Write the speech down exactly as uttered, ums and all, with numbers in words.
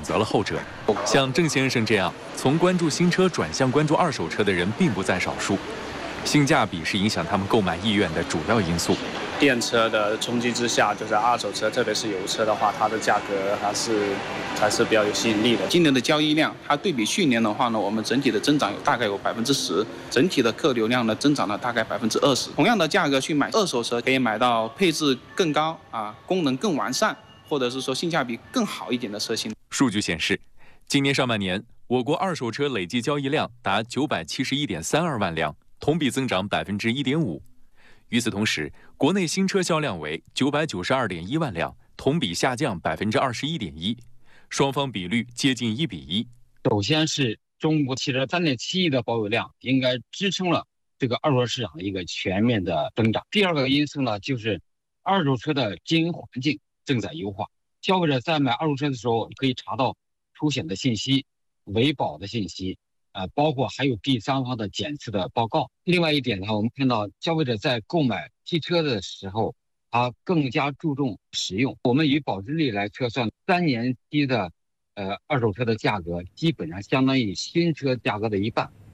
择了后者。像郑先生这样从关注新车转向关注二手车的人并不在少数，性价比是影响他们购买意愿的主要因素。 电车的冲击之下，就是二手车，特别是油车的话，它的价格还是还是比较有吸引力的。 今年的交易量，它对比去年的话呢，我们整体的增长有大概有百分之十，整体的客流量呢增长了大概百分之二十。同样的价格去买二手车，可以买到配置更高啊，功能更完善，或者是说性价比更好一点的车型。 数据显示，今年上半年，我国二手车累计交易量达九百七十一点三二万辆，同比增长百分之一点五。与此同时，国内新车销量为九百九十二点一万辆，同比下降百分之二十一点一，双方比率接近一比一。 首先是中国汽车三点七亿的保有量，应该支撑了这个二手车市场的一个全面的增长。第二个因素呢，就是二手车的经营环境正在优化，消费者在买二手车的时候可以查到出险的信息、维保的信息。呃，包括还有第三方的检测的报告。另外一点呢，我们看到消费者在购买汽车的时候，他更加注重实用。我们以保值率来测算，三年期的呃二手车的价格基本上相当于新车价格的一半。